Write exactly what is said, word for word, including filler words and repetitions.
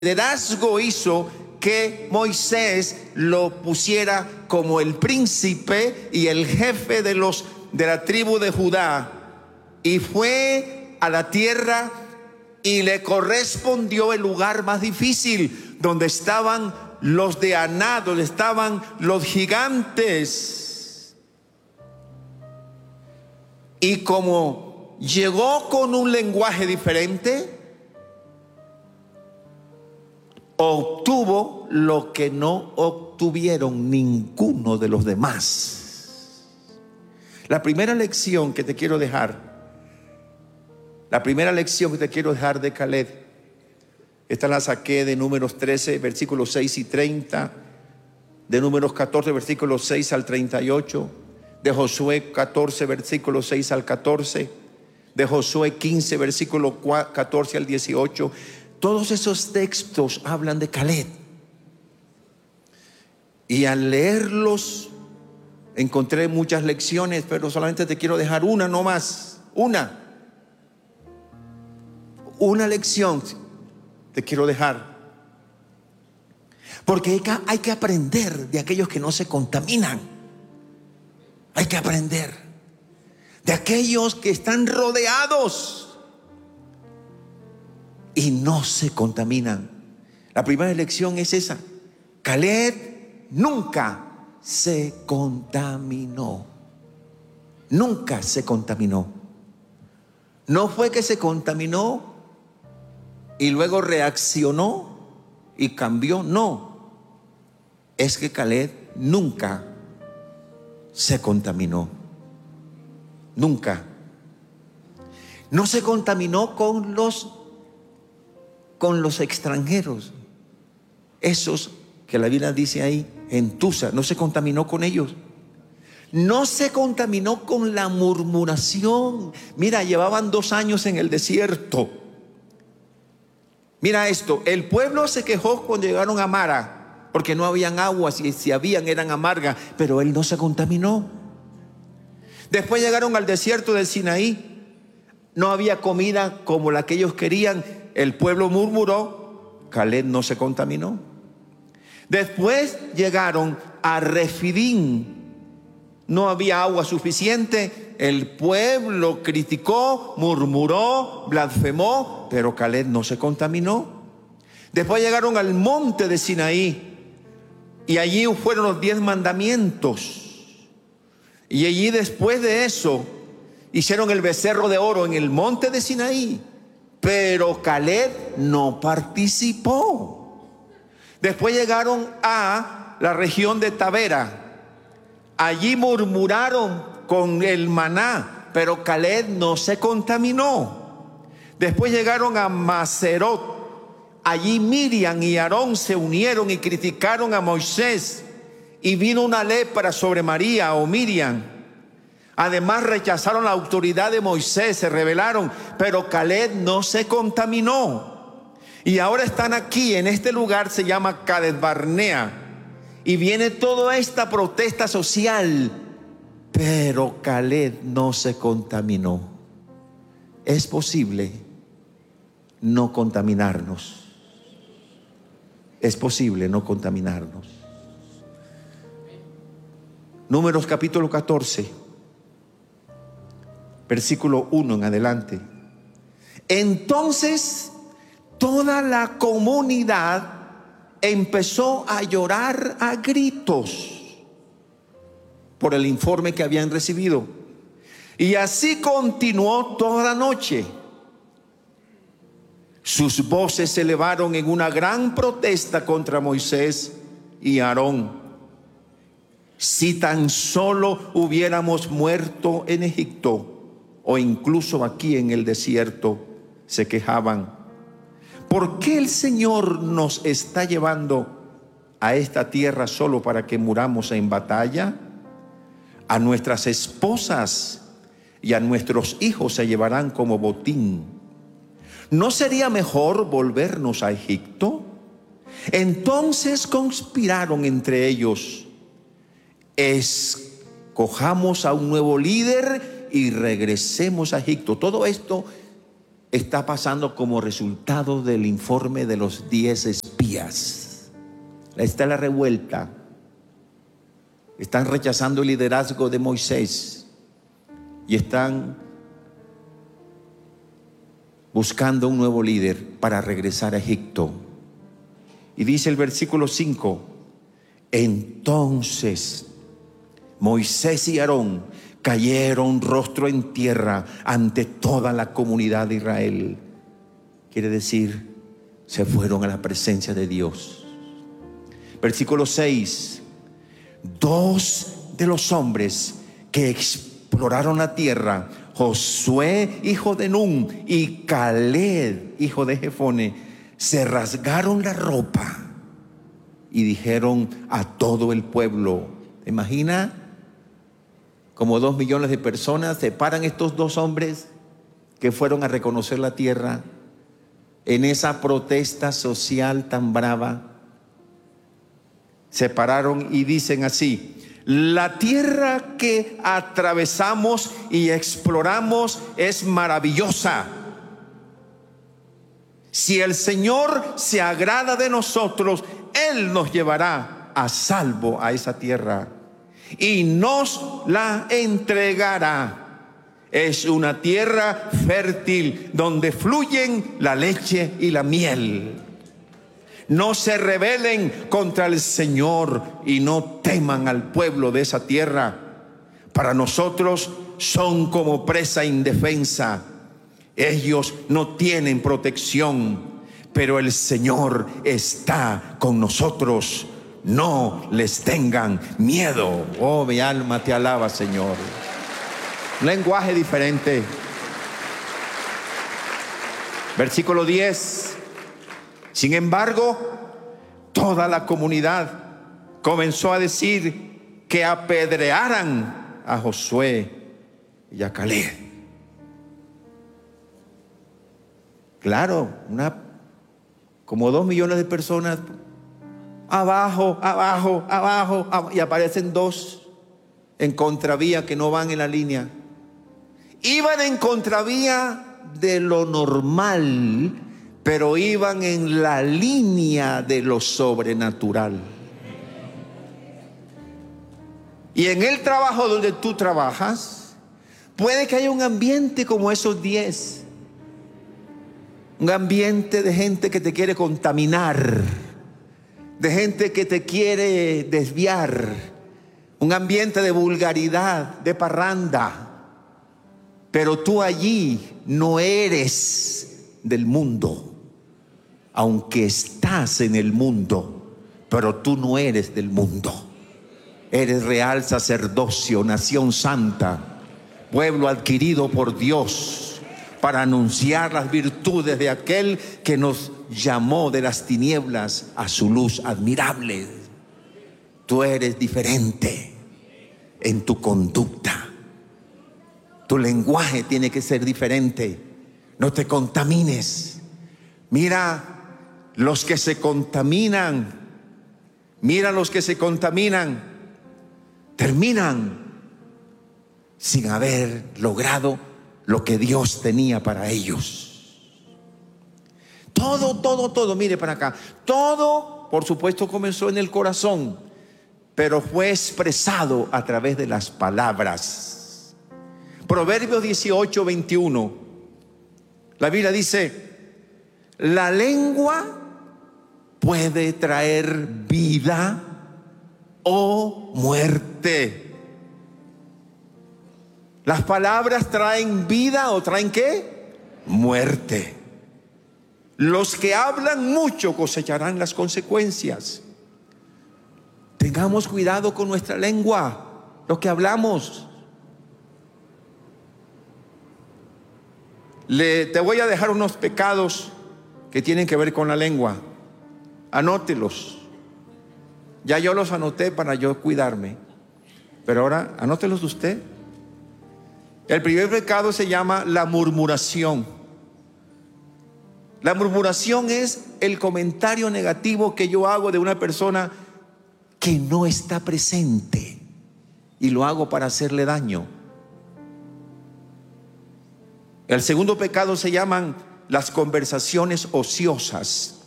liderazgo hizo que Moisés lo pusiera como el príncipe y el jefe de los de la tribu de Judá, y fue a la tierra y le correspondió el lugar más difícil, donde estaban los de Aná, donde estaban los gigantes. Y como llegó con un lenguaje diferente, obtuvo lo que no obtuvieron ninguno de los demás. La primera lección que te quiero dejar, la primera lección que te quiero dejar de Caleb, esta la saqué de Números trece, versículos seis y treinta, de Números catorce, versículos seis al treinta y ocho, de Josué catorce, versículos seis al catorce, de Josué quince, versículos catorce al dieciocho. Todos esos textos hablan de Caleb. Y al leerlos encontré muchas lecciones, pero solamente te quiero dejar una nomás. Una. Una lección te quiero dejar. Porque hay que, hay que aprender de aquellos que no se contaminan. Hay que aprender de aquellos que están rodeados y no se contaminan. La primera lección es esa: Caleb nunca se contaminó. Nunca se contaminó. No fue que se contaminó y luego reaccionó y cambió. No, es que Caleb nunca se contaminó. Nunca. No se contaminó con los con los extranjeros, esos que la Biblia dice ahí en Tusa. No se contaminó con ellos. No se contaminó con la murmuración. Mira, llevaban dos años en el desierto. Mira esto: el pueblo se quejó cuando llegaron a Mara, porque no habían aguas, y si habían eran amargas, pero él no se contaminó. Después llegaron al desierto del Sinaí, no había comida como la que ellos querían. El pueblo murmuró, Caleb no se contaminó. Después llegaron a Refidim, no había agua suficiente. El pueblo criticó, murmuró, blasfemó, pero Caleb no se contaminó. Después llegaron al monte de Sinaí, y allí fueron los diez mandamientos. Y allí, después de eso, hicieron el becerro de oro en el monte de Sinaí. Pero Caleb no participó. Después llegaron a la región de Tabera. Allí murmuraron con el maná, pero Caleb no se contaminó. Después llegaron a Maserot. Allí Miriam y Aarón se unieron y criticaron a Moisés, y vino una lepra sobre María o Miriam. Además rechazaron la autoridad de Moisés, se rebelaron, pero Caleb no se contaminó. Y ahora están aquí, en este lugar se llama Cades Barnea, y viene toda esta protesta social, pero Caleb no se contaminó. Es posible no contaminarnos. Es posible no contaminarnos. Números capítulo catorce, versículo uno en adelante. Entonces toda la comunidad empezó a llorar a gritos por el informe que habían recibido. Y así continuó toda la noche. Sus voces se elevaron en una gran protesta contra Moisés y Aarón. Si tan solo hubiéramos muerto en Egipto, o incluso aquí en el desierto, se quejaban. ¿Por qué el Señor nos está llevando a esta tierra solo para que muramos en batalla? A nuestras esposas y a nuestros hijos se llevarán como botín. ¿No sería mejor volvernos a Egipto? Entonces conspiraron entre ellos: escojamos a un nuevo líder y regresemos a Egipto. Todo esto está pasando como resultado del informe de los diez espías. Está la revuelta. Están rechazando el liderazgo de Moisés y están buscando un nuevo líder para regresar a Egipto. Y dice el versículo cinco: entonces Moisés y Aarón cayeron rostro en tierra ante toda la comunidad de Israel. Quiere decir, se fueron a la presencia de Dios. Versículo seis: dos de los hombres que exploraron la tierra, Josué hijo de Nun y Caleb hijo de Jefone, se rasgaron la ropa y dijeron a todo el pueblo. ¿Te imaginas? Como dos millones de personas se paran estos dos hombres que fueron a reconocer la tierra en esa protesta social tan brava. Se pararon y dicen así: la tierra que atravesamos y exploramos es maravillosa. Si el Señor se agrada de nosotros, Él nos llevará a salvo a esa tierra y nos la entregará. Es una tierra fértil donde fluyen la leche y la miel. No se rebelen contra el Señor y no teman al pueblo de esa tierra. Para nosotros son como presa indefensa. Ellos no tienen protección, pero el Señor está con nosotros. No les tengan miedo. Oh, mi alma te alaba, Señor. Un lenguaje diferente. Versículo diez. Sin embargo, toda la comunidad comenzó a decir que apedrearan a Josué y a Caleb. Claro, una, como dos millones de personas. Abajo, abajo, abajo, abajo, y aparecen dos en contravía que no van en la línea. Iban en contravía de lo normal, pero iban en la línea de lo sobrenatural. Y en el trabajo donde tú trabajas, puede que haya un ambiente como esos diez. Un ambiente de gente que te quiere contaminar, de gente que te quiere desviar, un ambiente de vulgaridad, de parranda. Pero tú allí no eres del mundo. Aunque estás en el mundo, pero tú no eres del mundo. Eres real sacerdocio, nación santa, pueblo adquirido por Dios, para anunciar las virtudes de aquel que nos llamó de las tinieblas a su luz admirable. Tú eres diferente en tu conducta. Tu lenguaje tiene que ser diferente. No te contamines. Mira los que se contaminan. Mira los que se contaminan. Terminan sin haber logrado lo que Dios tenía para ellos. Todo, todo, todo, mire para acá. Todo, por supuesto, comenzó en el corazón, pero fue expresado a través de las palabras. Proverbios dieciocho, veintiuno. La Biblia dice: la lengua puede traer vida o muerte. Las palabras traen vida o traen ¿qué? Muerte. Los que hablan mucho cosecharán las consecuencias. Tengamos cuidado con nuestra lengua, lo que hablamos. Le, te voy a dejar unos pecados que tienen que ver con la lengua. Anótelos. Ya yo los anoté para yo cuidarme, pero ahora anótelos usted. El primer pecado se llama la murmuración. La murmuración es el comentario negativo que yo hago de una persona que no está presente y lo hago para hacerle daño. El segundo pecado se llaman las conversaciones ociosas.